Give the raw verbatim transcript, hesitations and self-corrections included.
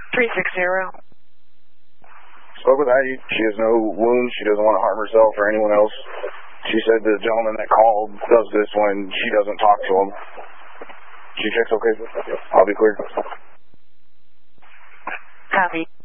three six zero. Spoke with Addie. She has no wounds. She doesn't want to harm herself or anyone else. She said the gentleman that called does this when she doesn't talk to him. She checks okay. I'll be clear. Copy.